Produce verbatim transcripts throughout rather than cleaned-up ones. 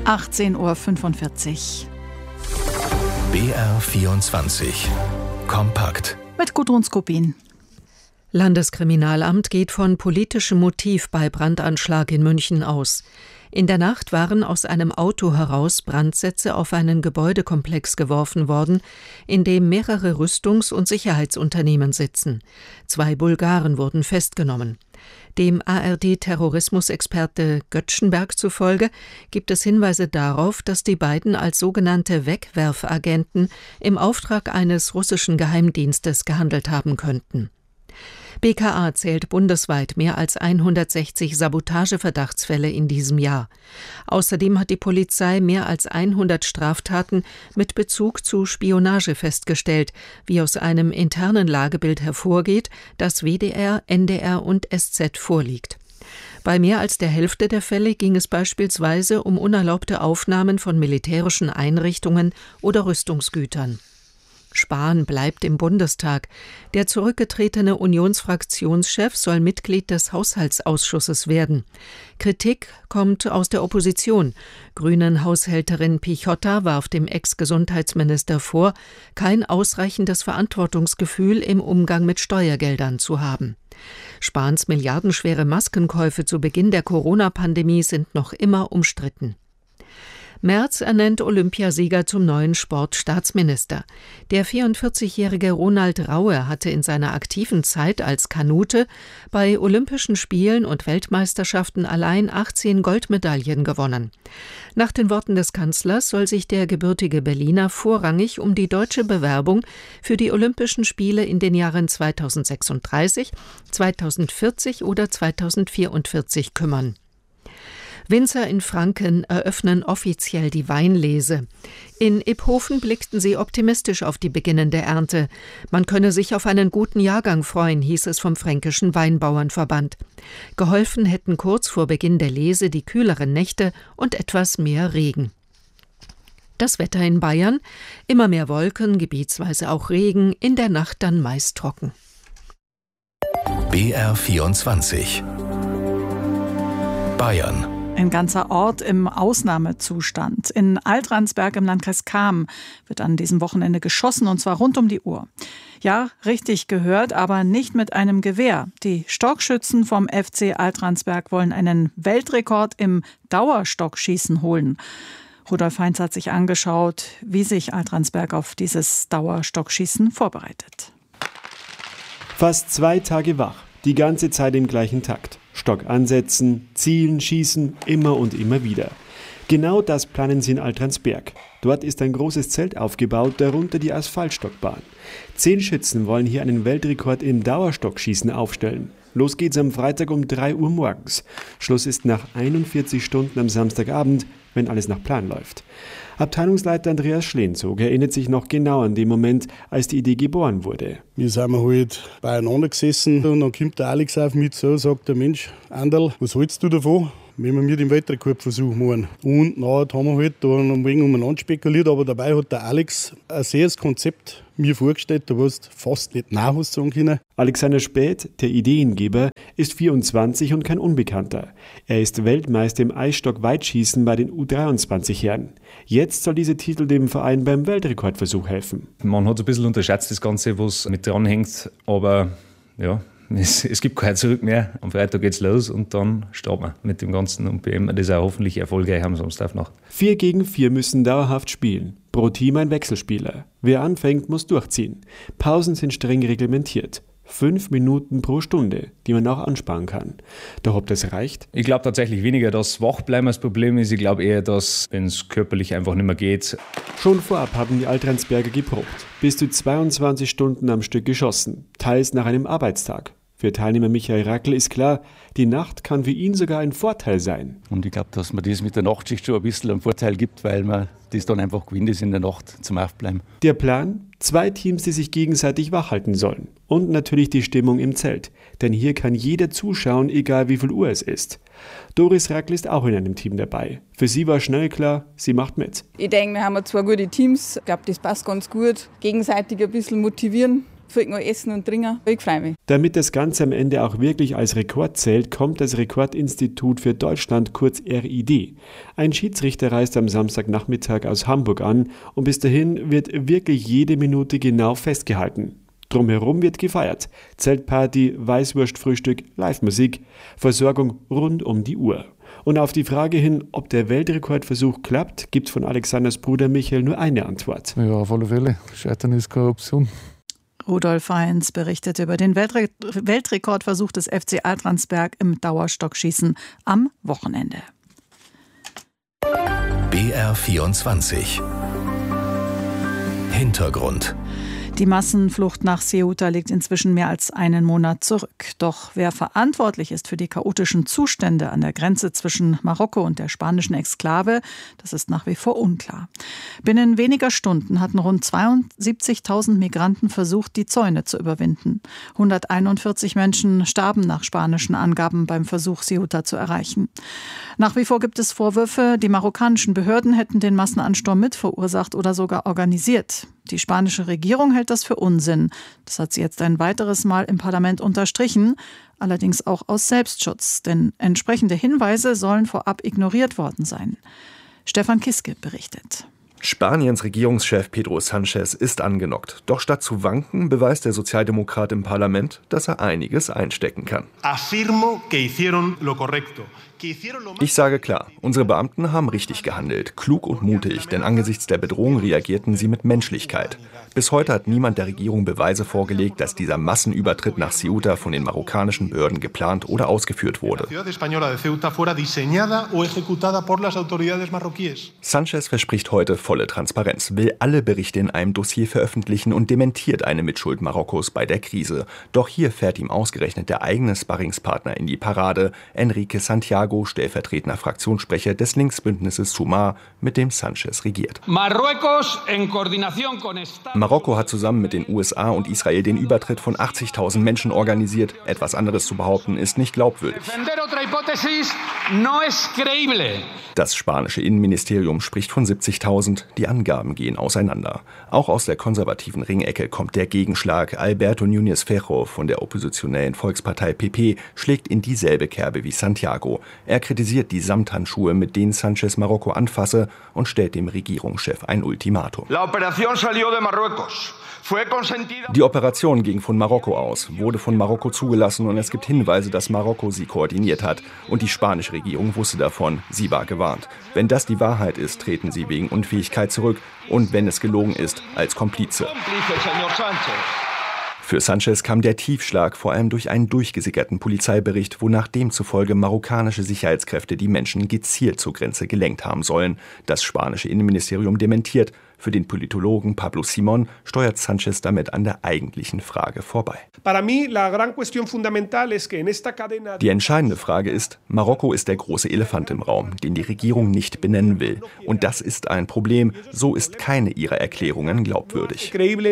achtzehn Uhr fünfundvierzig. B R vierundzwanzig. Kompakt. Mit Gudrun Skopin. Landeskriminalamt geht von politischem Motiv bei Brandanschlag in München aus. In der Nacht waren aus einem Auto heraus Brandsätze auf einen Gebäudekomplex geworfen worden, in dem mehrere Rüstungs- und Sicherheitsunternehmen sitzen. Zwei Bulgaren wurden festgenommen. Dem A R D-Terrorismusexperte Göttschenberg zufolge gibt es Hinweise darauf, dass die beiden als sogenannte Wegwerfagenten im Auftrag eines russischen Geheimdienstes gehandelt haben könnten. B K A zählt bundesweit mehr als hundertsechzig Sabotageverdachtsfälle in diesem Jahr. Außerdem hat die Polizei mehr als hundert Straftaten mit Bezug zu Spionage festgestellt, wie aus einem internen Lagebild hervorgeht, das W D R, N D R und S Z vorliegt. Bei mehr als der Hälfte der Fälle ging es beispielsweise um unerlaubte Aufnahmen von militärischen Einrichtungen oder Rüstungsgütern. Spahn bleibt im Bundestag. Der zurückgetretene Unionsfraktionschef soll Mitglied des Haushaltsausschusses werden. Kritik kommt aus der Opposition. Grünen-Haushälterin Pichotta warf dem Ex-Gesundheitsminister vor, kein ausreichendes Verantwortungsgefühl im Umgang mit Steuergeldern zu haben. Spahns milliardenschwere Maskenkäufe zu Beginn der Corona-Pandemie sind noch immer umstritten. Merz ernennt Olympiasieger zum neuen Sportstaatsminister. Der vierundvierzigjährige Ronald Raue hatte in seiner aktiven Zeit als Kanute bei Olympischen Spielen und Weltmeisterschaften allein achtzehn Goldmedaillen gewonnen. Nach den Worten des Kanzlers soll sich der gebürtige Berliner vorrangig um die deutsche Bewerbung für die Olympischen Spiele in den Jahren zweitausendsechsunddreißig, zweitausendvierzig oder zweitausendvierundvierzig kümmern. Winzer in Franken eröffnen offiziell die Weinlese. In Iphofen blickten sie optimistisch auf die beginnende Ernte. Man könne sich auf einen guten Jahrgang freuen, hieß es vom Fränkischen Weinbauernverband. Geholfen hätten kurz vor Beginn der Lese die kühleren Nächte und etwas mehr Regen. Das Wetter in Bayern: immer mehr Wolken, gebietsweise auch Regen, in der Nacht dann meist trocken. B R vierundzwanzig. Bayern. Ein ganzer Ort im Ausnahmezustand. In Altransberg im Landkreis Cham wird an diesem Wochenende geschossen, und zwar rund um die Uhr. Ja, richtig gehört, aber nicht mit einem Gewehr. Die Stockschützen vom F C Altransberg wollen einen Weltrekord im Dauerstockschießen holen. Rudolf Heinz hat sich angeschaut, wie sich Altransberg auf dieses Dauerstockschießen vorbereitet. Fast zwei Tage wach, die ganze Zeit im gleichen Takt. Stock ansetzen, zielen, schießen, immer und immer wieder. Genau das planen sie in Altransberg. Dort ist ein großes Zelt aufgebaut, darunter die Asphaltstockbahn. Zehn Schützen wollen hier einen Weltrekord im Dauerstockschießen aufstellen. Los geht's am Freitag um drei Uhr morgens. Schluss ist nach einundvierzig Stunden am Samstagabend, wenn alles nach Plan läuft. Abteilungsleiter Andreas Schlenzog erinnert sich noch genau an den Moment, als die Idee geboren wurde. Wir sind halt beieinander gesessen und dann kommt der Alex auf mich zu und sagt der Mensch, Anderl, was hältst du davon, wenn wir mit dem Weltrekordversuch machen? Und na, da haben wir halt da ein wenig umeinander spekuliert, aber dabei hat der Alex ein sehr Konzept mir vorgestellt, da warst fast nicht nachhast sagen können. Alexander Späth, der Ideengeber, ist vierundzwanzig und kein Unbekannter. Er ist Weltmeister im Eisstock-Weitschießen bei den U dreiundzwanzig Herren. Jetzt soll dieser Titel dem Verein beim Weltrekordversuch helfen. Man hat ein bisschen unterschätzt das Ganze, was mit dranhängt, aber ja, es, es gibt kein Zurück mehr. Am Freitag geht's los und dann starten wir mit dem Ganzen und beenden das auch hoffentlich erfolgreich am Samstagnacht. Vier gegen vier müssen dauerhaft spielen. Pro Team ein Wechselspieler. Wer anfängt, muss durchziehen. Pausen sind streng reglementiert. Fünf Minuten pro Stunde, die man auch ansparen kann. Doch ob das reicht? Ich glaube tatsächlich weniger, dass Wachbleiben das Problem ist. Ich glaube eher, dass, wenn es körperlich einfach nicht mehr geht. Schon vorab haben die Altransberger geprobt. Bis zu zweiundzwanzig Stunden am Stück geschossen. Teils nach einem Arbeitstag. Für Teilnehmer Michael Rackel ist klar, die Nacht kann für ihn sogar ein Vorteil sein. Und ich glaube, dass man das mit der Nachtschicht schon ein bisschen einen Vorteil gibt, weil man das dann einfach gewinnt ist in der Nacht zum Aufbleiben. Der Plan? Zwei Teams, die sich gegenseitig wachhalten sollen. Und natürlich die Stimmung im Zelt. Denn hier kann jeder zuschauen, egal wie viel Uhr es ist. Doris Rackel ist auch in einem Team dabei. Für sie war schnell klar, sie macht mit. Ich denke, wir haben zwei gute Teams. Ich glaube, das passt ganz gut. Gegenseitig ein bisschen motivieren. Vielleicht noch essen und trinken. Ich freue mich. Damit das Ganze am Ende auch wirklich als Rekord zählt, kommt das Rekordinstitut für Deutschland, kurz R I D. Ein Schiedsrichter reist am Samstagnachmittag aus Hamburg an und bis dahin wird wirklich jede Minute genau festgehalten. Drumherum wird gefeiert. Zeltparty, Weißwurstfrühstück, Live-Musik, Versorgung rund um die Uhr. Und auf die Frage hin, ob der Weltrekordversuch klappt, gibt von Alexanders Bruder Michael nur eine Antwort. Ja, auf alle Fälle. Scheitern ist keine Option. Rudolf Heinz berichtete über den Weltre- Weltrekordversuch des F C Altransberg im Dauerstockschießen am Wochenende. B R vierundzwanzig Hintergrund. Die Massenflucht nach Ceuta liegt inzwischen mehr als einen Monat zurück. Doch wer verantwortlich ist für die chaotischen Zustände an der Grenze zwischen Marokko und der spanischen Exklave, das ist nach wie vor unklar. Binnen weniger Stunden hatten rund zweiundsiebzigtausend Migranten versucht, die Zäune zu überwinden. hunderteinundvierzig Menschen starben nach spanischen Angaben beim Versuch, Ceuta zu erreichen. Nach wie vor gibt es Vorwürfe, die marokkanischen Behörden hätten den Massenansturm mit verursacht oder sogar organisiert. Die spanische Regierung hält das für Unsinn. Das hat sie jetzt ein weiteres Mal im Parlament unterstrichen, allerdings auch aus Selbstschutz, denn entsprechende Hinweise sollen vorab ignoriert worden sein. Stefan Kiske berichtet. Spaniens Regierungschef Pedro Sánchez ist angenockt. Doch statt zu wanken, beweist der Sozialdemokrat im Parlament, dass er einiges einstecken kann. Ich sage klar, unsere Beamten haben richtig gehandelt, klug und mutig, denn angesichts der Bedrohung reagierten sie mit Menschlichkeit. Bis heute hat niemand der Regierung Beweise vorgelegt, dass dieser Massenübertritt nach Ceuta von den marokkanischen Behörden geplant oder ausgeführt wurde. Sánchez verspricht heute volle Transparenz, will alle Berichte in einem Dossier veröffentlichen und dementiert eine Mitschuld Marokkos bei der Krise. Doch hier fährt ihm ausgerechnet der eigene Sparringspartner in die Parade, Enrique Santiago, stellvertretender Fraktionssprecher des Linksbündnisses Sumar, mit dem Sánchez regiert. Marokko hat zusammen mit den U S A und Israel den Übertritt von achtzigtausend Menschen organisiert. Etwas anderes zu behaupten, ist nicht glaubwürdig. Das spanische Innenministerium spricht von siebzigtausend. Die Angaben gehen auseinander. Auch aus der konservativen Ringecke kommt der Gegenschlag. Alberto Núñez Feijóo von der oppositionellen Volkspartei P P schlägt in dieselbe Kerbe wie Santiago. Er kritisiert die Samthandschuhe, mit denen Sánchez Marokko anfasse, und stellt dem Regierungschef ein Ultimatum. Die Operation ging von Marokko aus, wurde von Marokko zugelassen und es gibt Hinweise, dass Marokko sie koordiniert hat. Und die spanische Regierung wusste davon, sie war gewarnt. Wenn das die Wahrheit ist, treten sie wegen Unfähigkeit zurück und wenn es gelogen ist, als Komplize. Für Sánchez kam der Tiefschlag vor allem durch einen durchgesickerten Polizeibericht, wonach demzufolge marokkanische Sicherheitskräfte die Menschen gezielt zur Grenze gelenkt haben sollen. Das spanische Innenministerium dementiert. Für den Politologen Pablo Simón steuert Sánchez damit an der eigentlichen Frage vorbei. Die entscheidende Frage ist, Marokko ist der große Elefant im Raum, den die Regierung nicht benennen will. Und das ist ein Problem. So ist keine ihrer Erklärungen glaubwürdig.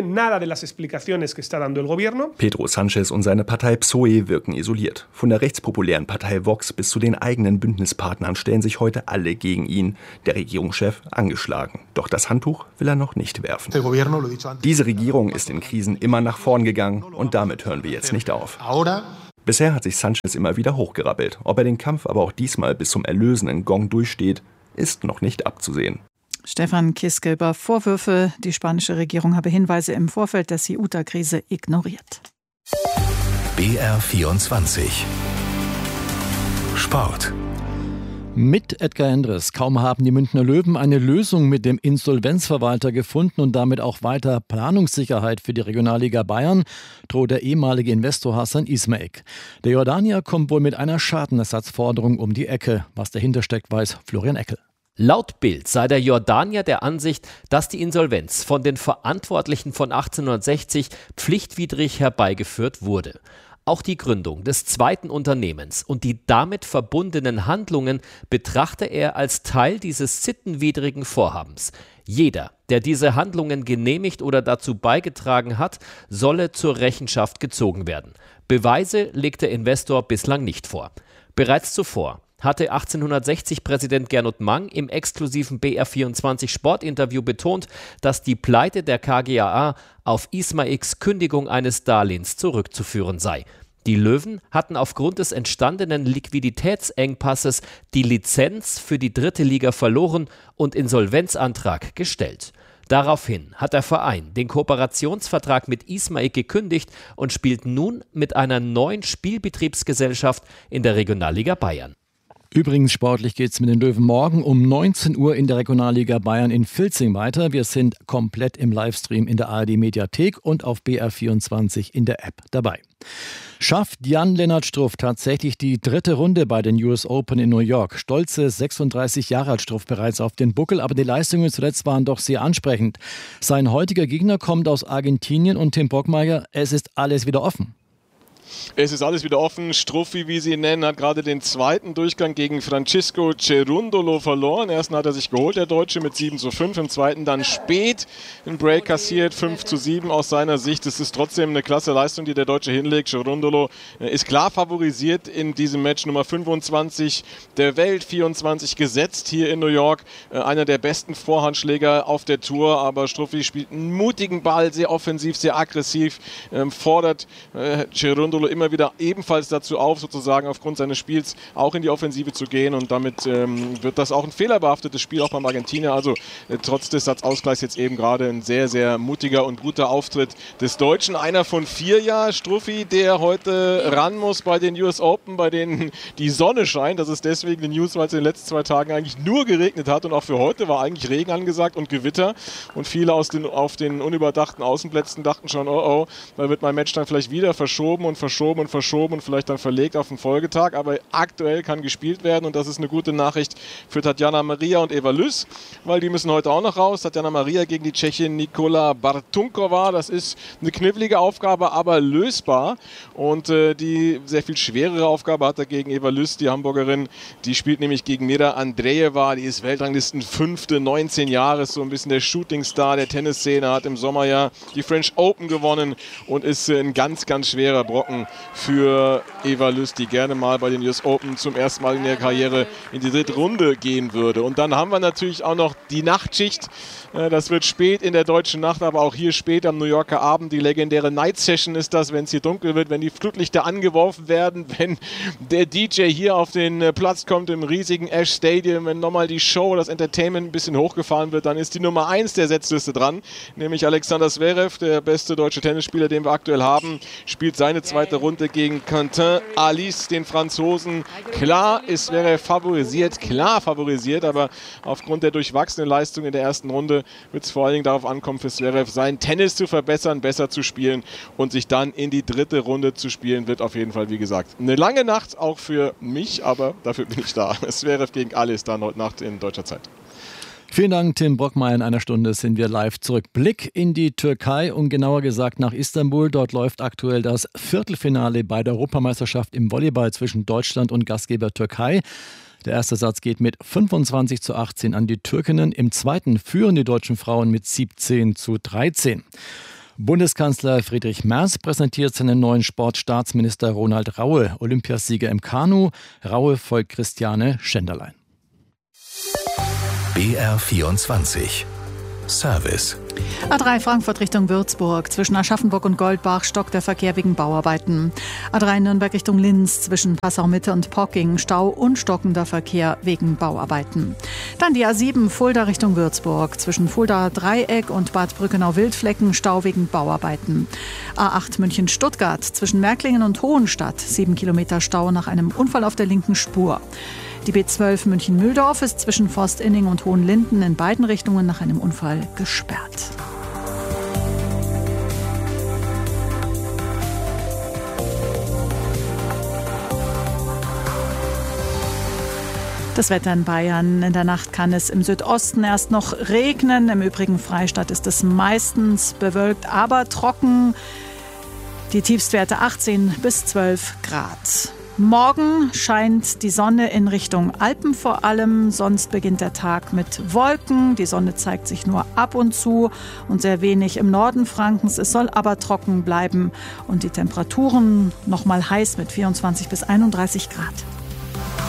Pedro Sánchez und seine Partei P S O E wirken isoliert. Von der rechtspopulären Partei Vox bis zu den eigenen Bündnispartnern stellen sich heute alle gegen ihn. Der Regierungschef angeschlagen. Doch das Handtuch will er noch nicht werfen. Diese Regierung ist in Krisen immer nach vorn gegangen und damit hören wir jetzt nicht auf. Bisher hat sich Sánchez immer wieder hochgerappelt. Ob er den Kampf aber auch diesmal bis zum erlösenden Gong durchsteht, ist noch nicht abzusehen. Stefan Kiske über Vorwürfe, die spanische Regierung habe Hinweise im Vorfeld der Ceuta-Krise ignoriert. B R vierundzwanzig Sport. Mit Edgar Endres. Kaum haben die Münchner Löwen eine Lösung mit dem Insolvenzverwalter gefunden und damit auch weiter Planungssicherheit für die Regionalliga Bayern, droht der ehemalige Investor Hassan Ismail. Der Jordanier kommt wohl mit einer Schadenersatzforderung um die Ecke. Was dahinter steckt, weiß Florian Eckel. Laut Bild sei der Jordanier der Ansicht, dass die Insolvenz von den Verantwortlichen von achtzehnhundertsechzig pflichtwidrig herbeigeführt wurde. Auch die Gründung des zweiten Unternehmens und die damit verbundenen Handlungen betrachte er als Teil dieses sittenwidrigen Vorhabens. Jeder, der diese Handlungen genehmigt oder dazu beigetragen hat, solle zur Rechenschaft gezogen werden. Beweise legt der Investor bislang nicht vor. Bereits zuvor hatte achtzehnhundertsechzig-Präsident Gernot Mang im exklusiven B R vierundzwanzig Sportinterview betont, dass die Pleite der K G A A auf Ismails Kündigung eines Darlehens zurückzuführen sei. Die Löwen hatten aufgrund des entstandenen Liquiditätsengpasses die Lizenz für die dritte Liga verloren und Insolvenzantrag gestellt. Daraufhin hat der Verein den Kooperationsvertrag mit Ismail gekündigt und spielt nun mit einer neuen Spielbetriebsgesellschaft in der Regionalliga Bayern. Übrigens sportlich geht es mit den Löwen morgen um neunzehn Uhr in der Regionalliga Bayern in Vilzing weiter. Wir sind komplett im Livestream in der A R D-Mediathek und auf B R vierundzwanzig in der App dabei. Schafft Jan-Lennart Struff tatsächlich die dritte Runde bei den U S Open in New York? Stolze sechsunddreißig Jahre hat Struff bereits auf den Buckel, aber die Leistungen zuletzt waren doch sehr ansprechend. Sein heutiger Gegner kommt aus Argentinien und Tim Brockmeier, es ist alles wieder offen. Es ist alles wieder offen. Struffi, wie sie ihn nennen, hat gerade den zweiten Durchgang gegen Francisco Cerundolo verloren. Im ersten hat er sich geholt, der Deutsche, mit sieben zu fünf. Im zweiten dann spät einen Break kassiert, fünf zu sieben aus seiner Sicht. Es ist trotzdem eine klasse Leistung, die der Deutsche hinlegt. Cerundolo ist klar favorisiert in diesem Match. Nummer fünfundzwanzig der Welt, vierundzwanzig gesetzt hier in New York. Einer der besten Vorhandschläger auf der Tour. Aber Struffi spielt einen mutigen Ball, sehr offensiv, sehr aggressiv, fordert Cerundolo immer wieder ebenfalls dazu auf, sozusagen aufgrund seines Spiels auch in die Offensive zu gehen, und damit ähm, wird das auch ein fehlerbehaftetes Spiel, auch beim Argentinier. Also äh, trotz des Satzausgleichs jetzt eben gerade ein sehr, sehr mutiger und guter Auftritt des Deutschen. Einer von vier, ja, Struffi, der heute ran muss bei den U S Open, bei denen die Sonne scheint. Das ist deswegen die News, weil es in den letzten zwei Tagen eigentlich nur geregnet hat, und auch für heute war eigentlich Regen angesagt und Gewitter, und viele aus den, auf den unüberdachten Außenplätzen dachten schon, oh oh, da wird mein Match dann vielleicht wieder verschoben und verschoben und verschoben und vielleicht dann verlegt auf den Folgetag, aber aktuell kann gespielt werden, und das ist eine gute Nachricht für Tatjana Maria und Eva Lys, weil die müssen heute auch noch raus. Tatjana Maria gegen die Tschechin Nikola Bartunkova, das ist eine knifflige Aufgabe, aber lösbar, und äh, die sehr viel schwerere Aufgabe hat dagegen Eva Lys, die Hamburgerin, die spielt nämlich gegen Mira Andreeva, die ist Weltranglisten fünfte, neunzehn Jahre, ist so ein bisschen der Shootingstar der Tennisszene, hat im Sommer ja die French Open gewonnen und ist äh, ein ganz, ganz schwerer Brocken für Eva Lys, die gerne mal bei den U S Open zum ersten Mal in ihrer Karriere in die dritte Runde gehen würde. Und dann haben wir natürlich auch noch die Nachtschicht. Das wird spät in der deutschen Nacht, aber auch hier spät am New Yorker Abend. Die legendäre Night Session ist das, wenn es hier dunkel wird, wenn die Flutlichter angeworfen werden, wenn der D J hier auf den Platz kommt im riesigen Ash Stadium, wenn nochmal die Show, das Entertainment ein bisschen hochgefahren wird, dann ist die Nummer eins der Setzliste dran, nämlich Alexander Zverev, der beste deutsche Tennisspieler, den wir aktuell haben, spielt seine zweite Runde gegen Quentin Alice, den Franzosen. Klar ist Zverev favorisiert, klar favorisiert, aber aufgrund der durchwachsenen Leistung in der ersten Runde wird es vor allen Dingen darauf ankommen, für Zverev sein Tennis zu verbessern, besser zu spielen und sich dann in die dritte Runde zu spielen, wird auf jeden Fall, wie gesagt, eine lange Nacht, auch für mich, aber dafür bin ich da. Zverev gegen Alice dann heute Nacht in deutscher Zeit. Vielen Dank, Tim Brockmeier. In einer Stunde sind wir live zurück. Blick in die Türkei und genauer gesagt nach Istanbul. Dort läuft aktuell das Viertelfinale bei der Europameisterschaft im Volleyball zwischen Deutschland und Gastgeber Türkei. Der erste Satz geht mit fünfundzwanzig zu achtzehn an die Türkinnen. Im zweiten führen die deutschen Frauen mit siebzehn zu dreizehn. Bundeskanzler Friedrich Merz präsentiert seinen neuen Sportstaatsminister Ronald Raue. Olympiasieger im Kanu. Raue folgt Christiane Schenderlein. B R vierundzwanzig Service. A drei Frankfurt Richtung Würzburg. Zwischen Aschaffenburg und Goldbach stockt der Verkehr wegen Bauarbeiten. A drei Nürnberg Richtung Linz. Zwischen Passau-Mitte und Pocking Stau und stockender Verkehr wegen Bauarbeiten. Dann die A sieben Fulda Richtung Würzburg. Zwischen Fulda Dreieck und Bad Brückenau-Wildflecken Stau wegen Bauarbeiten. A acht München-Stuttgart. Zwischen Märklingen und Hohenstadt. Sieben Kilometer Stau nach einem Unfall auf der linken Spur. Die B zwölf München-Mühldorf ist zwischen Forstinning und Hohenlinden in beiden Richtungen nach einem Unfall gesperrt. Das Wetter in Bayern. In der Nacht kann es im Südosten erst noch regnen. Im übrigen Freistaat ist es meistens bewölkt, aber trocken. Die Tiefstwerte achtzehn bis zwölf Grad. Morgen scheint die Sonne in Richtung Alpen vor allem, sonst beginnt der Tag mit Wolken. Die Sonne zeigt sich nur ab und zu und sehr wenig im Norden Frankens. Es soll aber trocken bleiben und die Temperaturen noch mal heiß mit vierundzwanzig bis einunddreißig Grad.